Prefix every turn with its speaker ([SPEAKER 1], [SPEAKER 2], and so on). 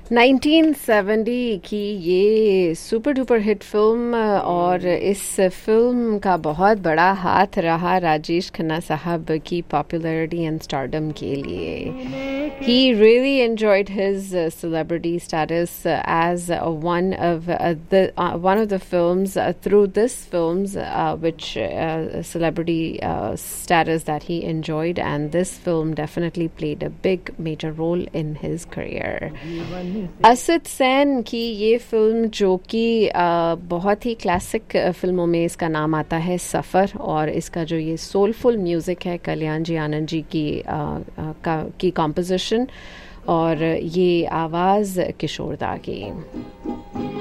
[SPEAKER 1] 1970 की ये super duper hit film और इस फिल्म का बहुत बड़ा हाथ रहा राजेश खन्ना साहब की पॉपुलैरिटी एंड स्टारडम के लिए. He really enjoyed his celebrity status as one of the films through this films which celebrity status that he enjoyed, and this film definitely played a big major role in his career. Asad San की ये film जो कि बहुत ही classic फिल्मों में इसका नाम आता है सफ़र, और इसका जो ये सोलफुल म्यूज़िक है कल्याण जी आनंद जी की कॉम्पोजिशन, और ये आवाज़ किशोर दा की.